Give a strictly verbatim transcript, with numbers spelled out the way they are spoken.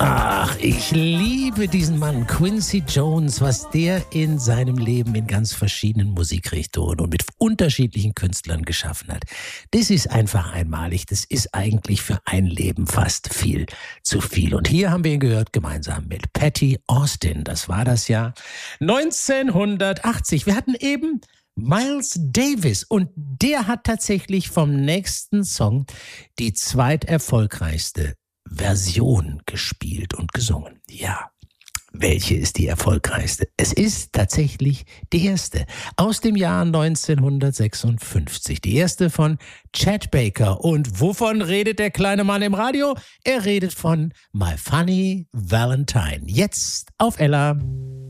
Ach, ich liebe diesen Mann, Quincy Jones, was der in seinem Leben in ganz verschiedenen Musikrichtungen und mit unterschiedlichen Künstlern geschaffen hat. Das ist einfach einmalig. Das ist eigentlich für ein Leben fast viel zu viel. Und hier haben wir ihn gehört, gemeinsam mit Patti Austin. Das war das Jahr neunzehnhundertachtzig. Wir hatten eben Miles Davis und der hat tatsächlich vom nächsten Song die zweiterfolgreichste Version gespielt und gesungen. Ja, welche ist die erfolgreichste? Es ist tatsächlich die erste aus dem Jahr neunzehnhundertsechsundfünfzig. Die erste von Chet Baker. Und wovon redet der kleine Mann im Radio? Er redet von My Funny Valentine. Jetzt auf Ella.